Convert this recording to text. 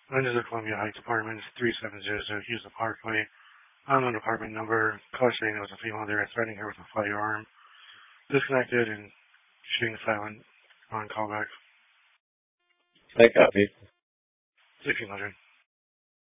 Under the Columbia Heights Apartments, 3700 Houston Parkway. Unknown apartment number. Caller saying there was a female there threatening her with a firearm. Disconnected and shooting silent on callback. I copy. 1600.